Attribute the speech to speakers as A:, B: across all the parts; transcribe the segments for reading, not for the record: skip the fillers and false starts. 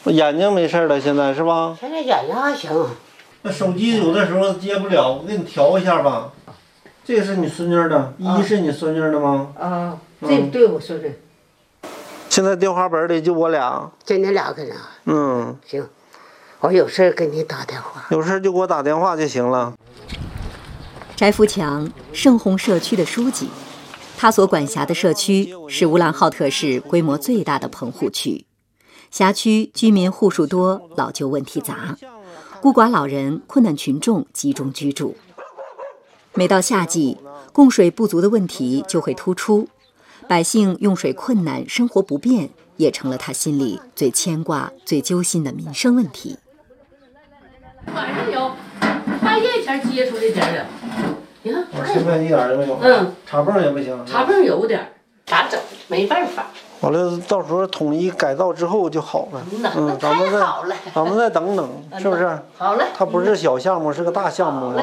A: 眼睛没事了，现在是吧？
B: 现在眼睛还行。
A: 那手机有的时候接不了，我给你调一下吧。这个是你孙女的，一是你孙女的吗？
B: 啊，这对我孙女。
A: 现在电话本里就我俩。
B: 就你俩个人。行，我有事给你打电话。
A: 有事就给我打电话就行了。
C: 翟福强，盛虹社区的书记，他所管辖的社区是乌兰浩特市规模最大的棚户区，辖区居民户数多，老旧问题杂，孤寡老人、困难群众集中居住。每到夏季，供水不足的问题就会突出，百姓用水困难、生活不便，也成了他心里最牵挂、最揪心的民生问题。
B: 晚上有，半夜前接出来点了。你看，
A: 现在一点也没有。插泵也不行。
B: 插泵有点，咋整？没办法。
A: 完了，到时候统一改造之后就好了。
B: 咱们
A: 再等等，是不是？
B: 好嘞。
A: 它不是小项目，是个大项目。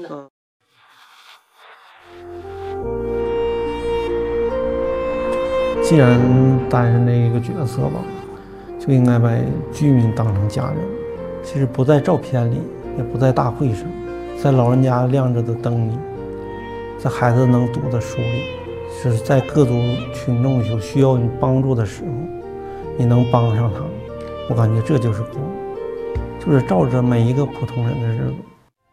A: 既然担任这个角色吧，就应该把居民当成家人。其实不在照片里，也不在大会上，在老人家亮着的灯里，在孩子能读的书里，是在各族群众有需要你帮助的时候，你能帮上他，我感觉这就是公，就是照着每一个普通人的日子。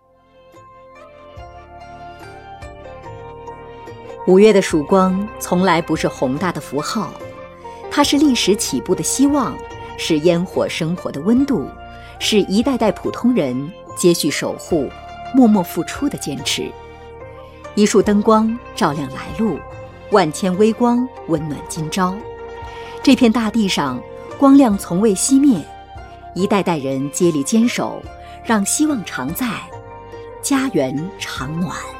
C: 5月的曙光从来不是宏大的符号，它是历史起步的希望，是烟火生活的温度，是一代代普通人接续守护、默默付出的坚持。一束灯光照亮来路，万千微光温暖今朝。这片大地上，光亮从未熄灭，一代代人接力坚守，让希望常在，家园常暖。